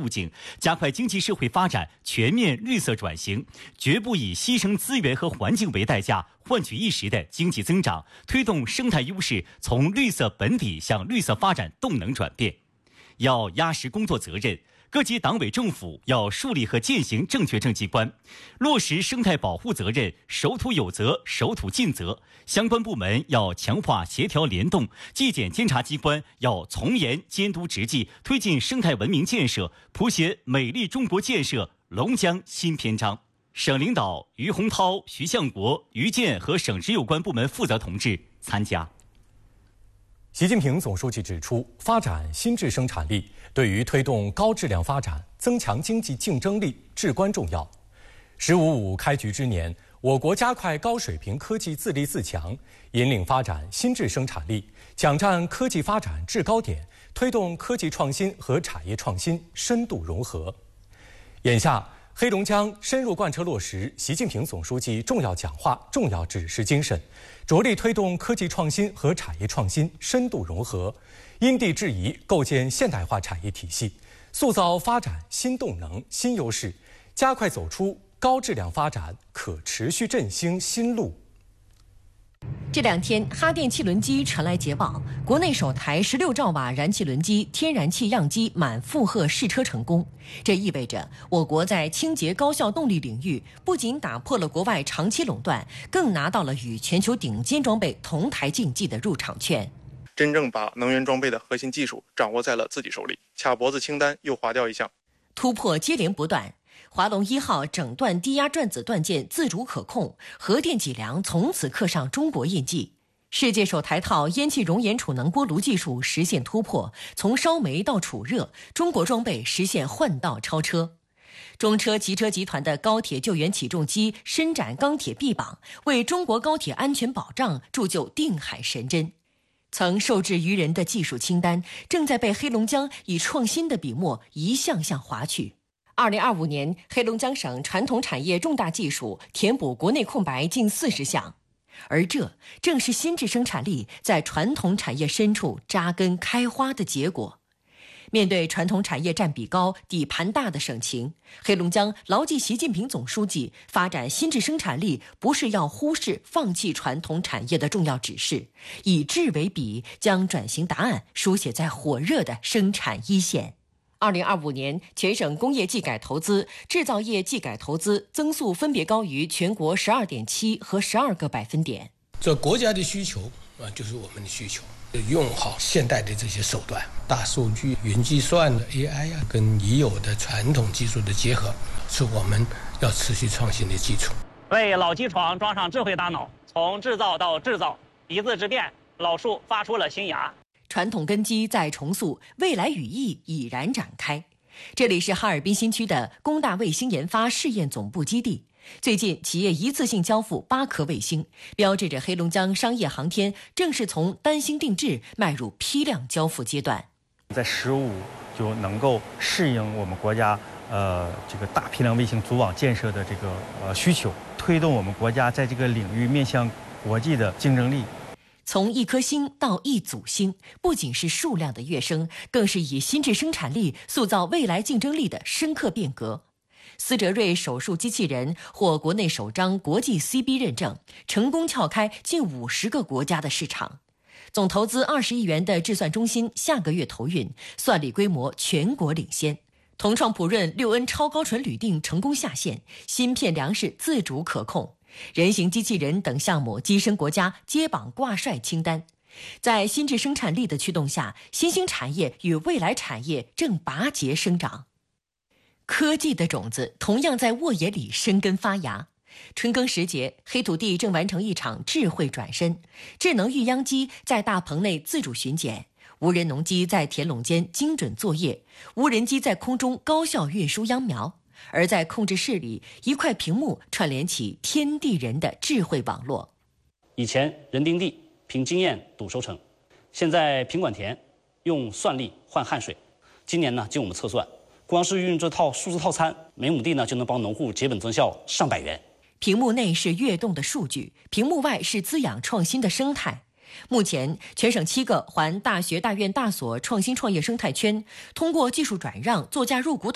路径，加快经济社会发展全面绿色转型，绝不以牺牲资源和环境为代价换取一时的经济增长，推动生态优势从绿色本底向绿色发展动能转变。要压实工作责任，各级党委政府要树立和践行正确政绩观，落实生态保护责任，守土有责，守土尽责。相关部门要强化协调联动，纪检监察机关要从严监督执纪，推进生态文明建设，谱写美丽中国建设龙江新篇章。省领导于洪涛、徐向国、于健和省直有关部门负责同志参加。 习近平总书记指出，发展新质生产力对于推动高质量发展、增强经济竞争力至关重要。“15+5”开局之年，我国加快高水平科技自立自强，引领发展新质生产力，抢占科技发展制高点，推动科技创新和产业创新深度融合。眼下，黑龙江深入贯彻落实习近平总书记重要讲话、重要指示精神，着力推动科技创新和产业创新深度融合，因地制宜构建现代化产业体系，塑造发展新动能、新优势，加快走出高质量发展、可持续振兴新路。 这两天，哈电汽轮机传来捷报，国内首台16兆瓦燃气轮机天然气样机满负荷试车成功。这意味着我国在清洁高效动力领域不仅打破了国外长期垄断，更拿到了与全球顶尖装备同台竞技的入场券。 真正把能源装备的核心技术掌握在了自己手里，卡脖子清单又划掉一项。 突破接连不断，华龙1号整段低压转子断件自主可控，核电脊梁从此刻上中国印记。世界首台套烟气熔岩储能锅炉技术实现突破，从烧煤到储热，中国装备实现换道超车。中车汽车集团的高铁救援起重机伸展钢铁臂膀，为中国高铁安全保障铸就定海神针。曾受制于人的技术清单，正在被黑龙江以创新的笔墨一项项划去。2025年，黑龙江省传统产业重大技术填补国内空白近40项，而这正是新质生产力在传统产业深处扎根开花的结果。面对传统产业占比高、底盘大的省情，黑龙江牢记习近平总书记发展新质生产力不是要忽视、放弃传统产业的重要指示，以质为笔，将转型答案书写在火热的生产一线。2025年，全省工业技改投资、制造业技改投资增速分别高于全国12.7%和12个百分点。 这国家的需求就是我们的需求，用好现代的这些手段，大数据、云计算的 AI 跟已有的传统技术的结合，是我们要持续创新的基础。 为老机床装上智慧大脑，从制造到制造，一字之变，老树发出了新芽。 传统根基再重塑，未来羽翼已然展开。这里是哈尔滨新区的工大卫星研发试验总部基地。最近，企业一次性交付8颗卫星，标志着黑龙江商业航天正式从单星定制迈入批量交付阶段。 在15就能够适应我们国家这个大批量卫星组网建设的这个需求，推动我们国家在这个领域面向国际的竞争力。 从1颗星到1组星，不仅是数量的跃升，更是以新质生产力塑造未来竞争力的深刻变革。思哲瑞手术机器人获国内首张国际 CB 认证，成功撬开近50个国家的市场。总投资20亿元的制算中心下个月投运，算力规模全国领先。同创普润6N 超高纯铝锭成功下线，芯片粮食自主可控。人形机器人等项目跻身国家接榜挂帅清单。在新质生产力的驱动下，新兴产业与未来产业正拔节生长。科技的种子同样在沃野里生根发芽。春耕时节，黑土地正完成一场智慧转身，智能育秧机在大棚内自主巡检，无人农机在田垄间精准作业，无人机在空中高效运输秧苗。而在控制室里，一块屏幕串联起天地人的智慧网络。 以前人丁地，凭经验赌收成，现在品管田，用算力换汗水。今年呢，经我们测算，光是运这套数字套餐，每亩地呢就能帮农户节本增效上百元。 屏幕内是跃动的数据，屏幕外是滋养创新的生态。目前，全省7个环大学、大院、大所创新创业生态圈，通过技术转让、作价入股等